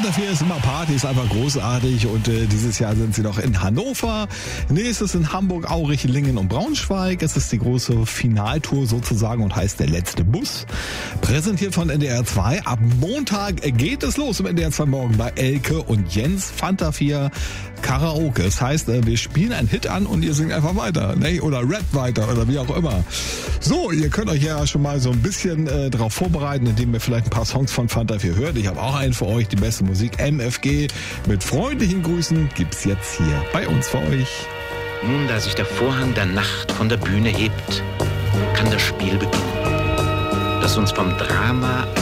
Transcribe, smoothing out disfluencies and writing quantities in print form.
Fanta 4 ist immer Party, ist einfach großartig und dieses Jahr sind sie noch in Hannover, nächstes in Hamburg, Aurich, Lingen und Braunschweig. Es ist die große Finaltour sozusagen und heißt Der letzte Bus. Präsentiert von NDR 2. Ab Montag geht es los im NDR 2 Morgen bei Elke und Jens. Fanta 4 Karaoke. Das heißt, wir spielen einen Hit an und ihr singt einfach weiter, ne? Oder rappt weiter oder wie auch immer. So, ihr könnt euch ja schon mal so ein bisschen darauf vorbereiten, indem ihr vielleicht ein paar Songs von Fanta 4 hört. Ich habe auch einen für euch, die beste Musik, MFG. Mit freundlichen Grüßen gibt's jetzt hier bei uns für euch. Nun, da sich der Vorhang der Nacht von der Bühne hebt, kann das Spiel beginnen, das uns vom Drama